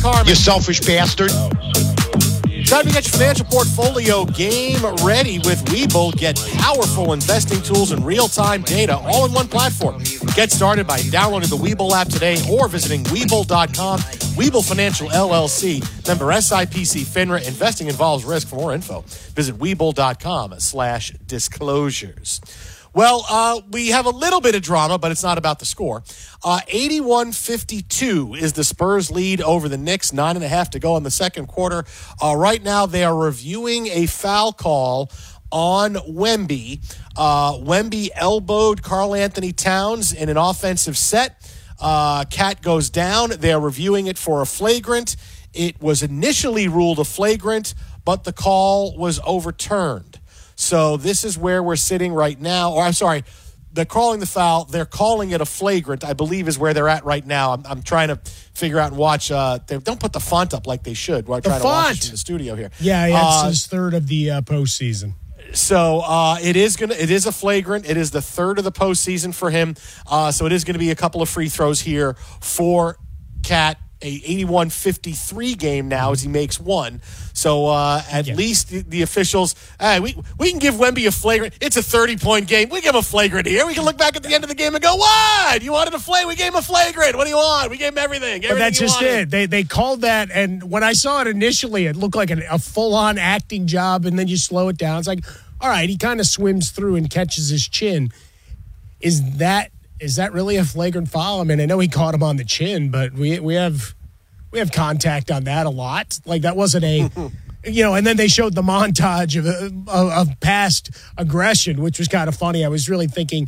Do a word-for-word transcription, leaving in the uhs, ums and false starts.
Carmen. You selfish bastard. Time to get your financial portfolio game ready with Webull. Get powerful investing tools and real-time data all in one platform. Get started by downloading the Webull app today or visiting Webull dot com. Webull Financial L L C, member S I P C FINRA. Investing involves risk. For more info, visit Webull dot com slash disclosures. Well, uh, we have a little bit of drama, but it's not about the score. Uh, eighty-one fifty-two is the Spurs lead over the Knicks. Nine and a half to go in the second quarter. Uh, right now, they are reviewing a foul call on Wemby. Uh, Wemby elbowed Karl Anthony Towns in an offensive set. Uh, Cat goes down. They are reviewing it for a flagrant. It was initially ruled a flagrant, but the call was overturned. So this is where we're sitting right now. Or I'm sorry, they're calling the foul. They're calling it a flagrant, I believe, is where they're at right now. I'm, I'm trying to figure out and watch. Uh, they don't put the font up like they should. We're trying to watch it in the studio here. Yeah, yeah it's uh, his third of the uh, postseason. So uh, it is gonna. It is a flagrant. It is the third of the postseason for him. Uh, so it is going to be a couple of free throws here for Cat. A eighty-one fifty-three game now as he makes one. So uh, at yeah. least the, the officials, hey, we we can give Wemby a flagrant. It's a thirty-point game. We give him a flagrant here. We can look back at the end of the game and go, what? You wanted a flagrant? We gave him a flagrant. What do you want? We gave him everything. everything but that's just wanted. it. They they called that, and when I saw it initially, it looked like an, a full-on acting job, and then you slow it down. It's like, all right, he kind of swims through and catches his chin. Is that is that really a flagrant foul? I mean, I know he caught him on the chin, but we we have we have contact on that a lot. Like, that wasn't a, you know, and then they showed the montage of, of, of past aggression, which was kind of funny. I was really thinking